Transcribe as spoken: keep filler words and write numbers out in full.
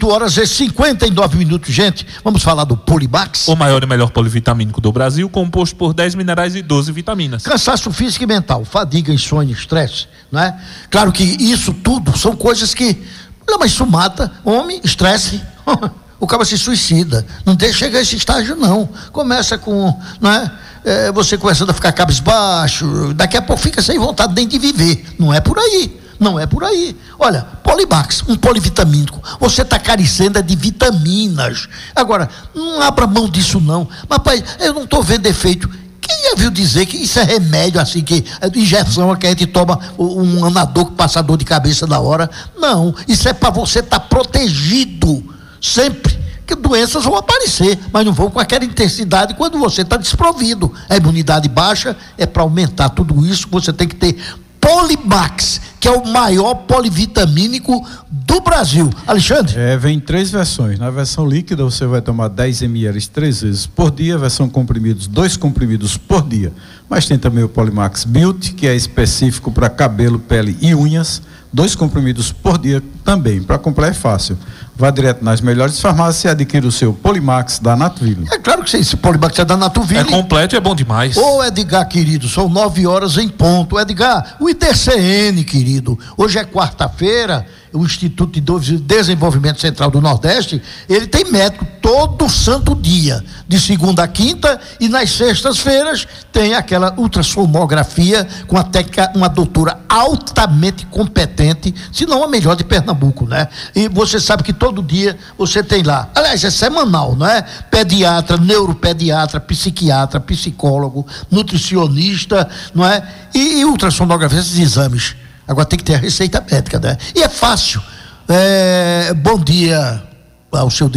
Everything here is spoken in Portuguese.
oito horas e cinquenta e nove minutos, gente. Vamos falar do Polimax. O maior e melhor polivitamínico do Brasil, composto por dez minerais e doze vitaminas. Cansaço físico e mental, fadiga, insônia, estresse, não é? Claro que isso tudo são coisas que, não, mas isso mata, homem, estresse, o cara se suicida. Não deixa chegar a esse estágio, não. Começa com, não é? É, você começando a ficar cabisbaixo, daqui a pouco fica sem vontade nem de viver. Não é por aí. Não é por aí. Olha, Polimax, um polivitamínico. Você está carecendo de vitaminas. Agora, não abra mão disso, não. Mas, pai, eu não estou vendo efeito. Quem já viu dizer que isso é remédio, assim, que é de injeção, que a gente toma um anador que passa dor de cabeça na hora? Não, isso é para você estar tá protegido sempre. Que doenças vão aparecer, mas não vão com aquela intensidade quando você está desprovido. A imunidade baixa é para aumentar tudo isso, você tem que ter Polimax, que é o maior polivitamínico do Brasil. Alexandre? É, vem em três versões. Na versão líquida você vai tomar dez mililitros três vezes por dia, versão comprimidos, dois comprimidos por dia. Mas tem também o Polimax Beauty, que é específico para cabelo, pele e unhas, dois comprimidos por dia também. Para comprar é fácil. Vá direto nas melhores farmácias e adquira o seu Polimax da Natuville. É claro que sim, esse Polimax é da Natuville. É completo e é bom demais. Ô Edgar, querido, são nove horas em ponto. Edgar, o I T C N, querido, hoje é quarta-feira, o Instituto de Desenvolvimento Central do Nordeste, ele tem médico todo santo dia, de segunda a quinta, e nas sextas-feiras tem aquela ultrassonografia com a técnica, uma doutora altamente competente, se não a melhor de Pernambuco, né? E você sabe que todo dia você tem lá, aliás, é semanal, não é? Pediatra, neuropediatra, psiquiatra, psicólogo, nutricionista, não é? E, e ultrassonografia, esses exames. Agora tem que ter a receita médica, né? E é fácil. É, bom dia ao seu